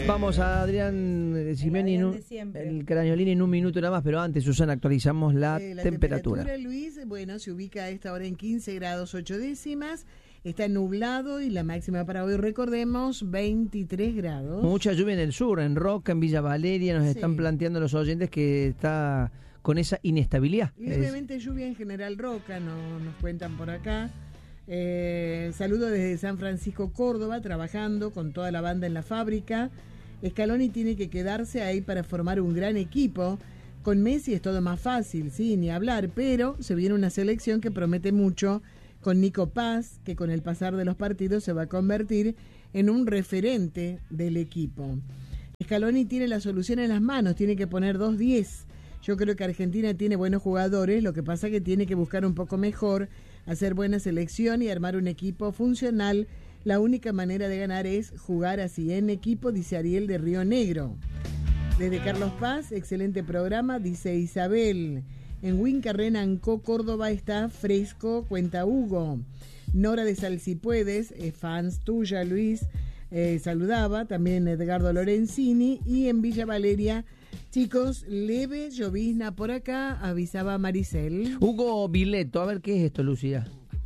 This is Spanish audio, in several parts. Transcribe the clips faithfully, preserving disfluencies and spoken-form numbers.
Vamos a Adrián Simeoni, el, en un, el Crañolini en un minuto nada más, pero antes, Susana, actualizamos la, eh, la temperatura. temperatura, Luis, bueno, se ubica a esta hora en quince grados ocho décimas, está nublado y la máxima para hoy, recordemos, veintitrés grados. Mucha lluvia en el sur, en Roca, en Villa Valeria, nos sí. están planteando los oyentes que está con esa inestabilidad. Y obviamente es... lluvia en general Roca, no, nos cuentan por acá. Eh, saludo desde San Francisco, Córdoba, trabajando con toda la banda en la fábrica. Scaloni tiene que quedarse ahí para formar un gran equipo. Con Messi es todo más fácil, sí, ni hablar, pero se viene una selección que promete mucho con Nico Paz, que con el pasar de los partidos se va a convertir en un referente del equipo. Scaloni tiene la solución en las manos, tiene que poner dos diez. Yo creo que Argentina tiene buenos jugadores, lo que pasa es que tiene que buscar un poco mejor, hacer buena selección y armar un equipo funcional. La única manera de ganar es jugar así en equipo, dice Ariel de Río Negro. Desde Carlos Paz, excelente programa, dice Isabel. En Huincarrenancó, Córdoba está fresco, cuenta Hugo. Nora de Salsipuedes, eh, fans tuya, Luis, eh, saludaba. También Edgardo Lorenzini. Y en Villa Valeria, chicos, leve llovizna por acá, avisaba Maricel. Hugo Vileto, a ver qué es esto, Lucía.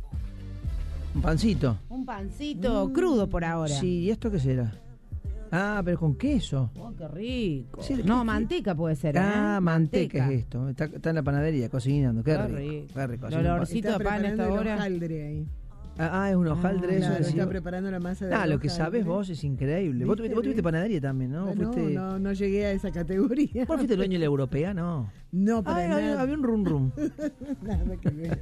Un pancito. Un pancito mm. crudo por ahora. Sí, ¿y esto qué será? Ah, pero con queso. Oh, qué rico. Sí, no, ¿qué? manteca puede ser. Ah, ¿eh? manteca. manteca es esto. Está, está en la panadería cocinando. Qué, qué rico. rico. Qué rico. El olorcito de pan a esta hora. Ahí. Ah, ah, es un hojaldre. Ah, eso. Claro, está preparando la masa de Ah, lo que hojaldre. sabes vos es increíble. Vos tuviste, vos tuviste panadería también, ¿no? No, fuiste... no, no llegué a esa categoría. ¿Vos fuiste dueño de la europea? No. No, para ah, nada. Había, había un rum rum. Nada que ver.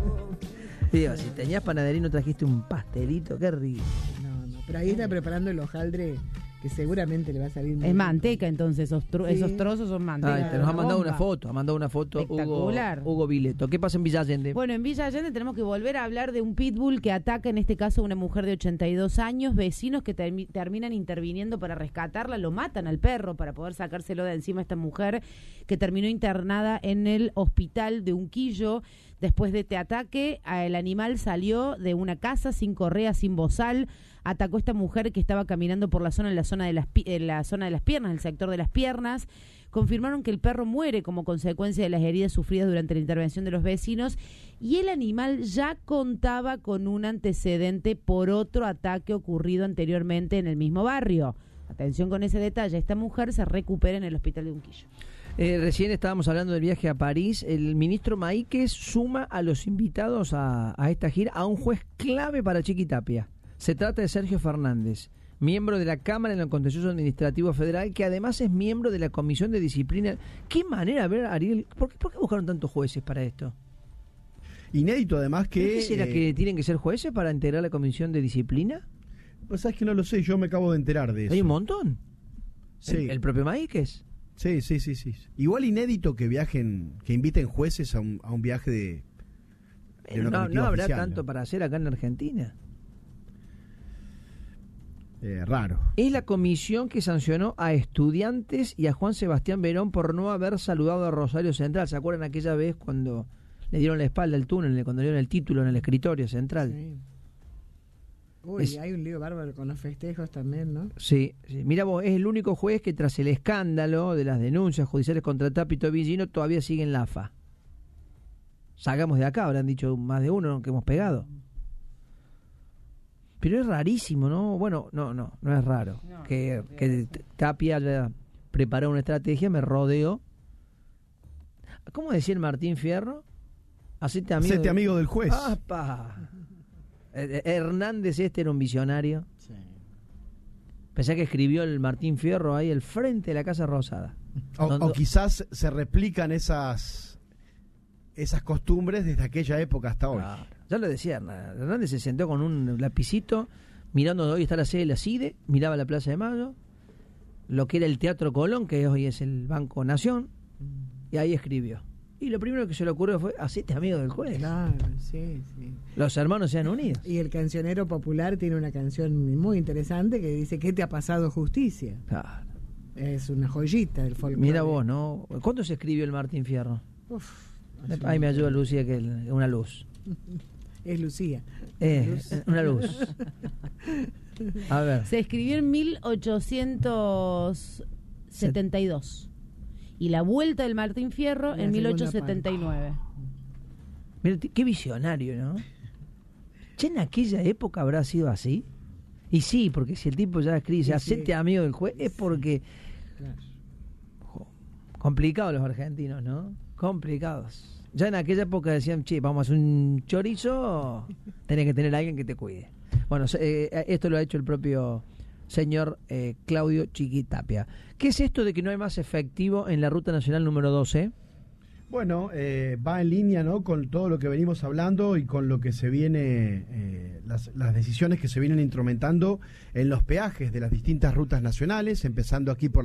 Digo, si tenías panadería y no trajiste un pastelito, qué rico. No, no, pero ahí está preparando el hojaldre que seguramente le va a salir muy Es manteca, entonces, esos, tro sí. esos trozos son manteca. Ah, te nos ha mandado una foto, ha mandado una foto Hugo, Hugo Vileto. ¿Qué pasa en Villa Allende? Bueno, en Villa Allende tenemos que volver a hablar de un pitbull que ataca, en este caso, a una mujer de ochenta y dos años. Vecinos que termi terminan interviniendo para rescatarla, lo matan al perro para poder sacárselo de encima a esta mujer que terminó internada en el hospital de Unquillo. Después de este ataque, el animal salió de una casa sin correa, sin bozal, atacó a esta mujer que estaba caminando por la zona, en la zona de las, en la zona de las piernas, el sector de las piernas. Confirmaron que el perro muere como consecuencia de las heridas sufridas durante la intervención de los vecinos y el animal ya contaba con un antecedente por otro ataque ocurrido anteriormente en el mismo barrio. Atención con ese detalle, esta mujer se recupera en el hospital de Unquillo. Eh, recién estábamos hablando del viaje a París. El ministro Maíquez suma a los invitados a, a esta gira a un juez clave para Chiquitapia. Se trata de Sergio Fernández, miembro de la Cámara en el Contencioso Administrativo Federal, que además es miembro de la Comisión de Disciplina. ¿Qué manera, a ver, Ariel? ¿Por qué, por qué buscaron tantos jueces para esto? Inédito, además que... ¿Qué será eh, que tienen que ser jueces para integrar la Comisión de Disciplina? Pues sabes que no lo sé, yo me acabo de enterar de eso. Hay un montón. Sí. ¿El, el propio Maíquez? Sí, sí, sí, sí. Igual inédito que viajen, que inviten jueces a un, a un viaje de, de una no, no habrá oficial, tanto ¿no? para hacer acá en Argentina. Eh, raro. Es la comisión que sancionó a Estudiantes y a Juan Sebastián Verón por no haber saludado a Rosario Central. ¿Se acuerdan aquella vez cuando le dieron la espalda al túnel, cuando le dieron el título en el escritorio central? Sí. Uy, es, hay un lío bárbaro con los festejos también, ¿no? Sí, sí. Mira vos, es el único juez que tras el escándalo de las denuncias judiciales contra Tapito Villino todavía sigue en la A F A. Salgamos de acá, habrán dicho más de uno que hemos pegado. Pero es rarísimo, ¿no? Bueno, no, no, no es raro. No, que, no, que Tapia haya preparado una estrategia, me rodeo. ¿Cómo decía el Martín Fierro? Hacete amigo, Hacete de... amigo del juez. ¡Apa! Hernández este era un visionario. Sí. Pensé que escribió el Martín Fierro ahí al frente de la Casa Rosada. O, donde... o quizás se replican esas esas costumbres desde aquella época hasta hoy. Claro. Ya lo decía Hernández. Hernández se sentó con un lapicito, mirando donde hoy está la sede de la CIDE, miraba la Plaza de Mayo, lo que era el Teatro Colón, que hoy es el Banco Nación, y ahí escribió. Y lo primero que se le ocurrió fue, hacete amigo del juez. Claro, sí, sí. Los hermanos se han unido. Y el cancionero popular tiene una canción muy interesante que dice, ¿qué te ha pasado, justicia? Claro. Es una joyita del folclore. Mira vos, ¿no? ¿Cuándo se escribió el Martín Fierro? Uf, Ahí me ayuda Lucía, que es una luz. Es Lucía. Eh, Luz. una luz. A ver. Se escribió en mil ochocientos setenta y dos y la vuelta del Martín Fierro La en mil segunda ochocientos setenta y nueve. Mira, t- qué visionario, ¿no? ¿Ya en aquella época habrá sido así? Y sí, porque si el tipo ya escribe, Sí, hacete sí. amigo del juez, es porque... Claro. Jo, complicados los argentinos, ¿no? Complicados. Ya en aquella época decían, che, vamos a hacer un chorizo, tenés que tener a alguien que te cuide. Bueno, se- eh, esto lo ha hecho el propio señor eh, Claudio Chiquitapia. ¿Qué es esto de que no hay más efectivo en la Ruta Nacional número doce? Bueno, eh, va en línea, ¿no?, con todo lo que venimos hablando y con lo que se viene, eh, las, las decisiones que se vienen instrumentando en los peajes de las distintas rutas nacionales, empezando aquí por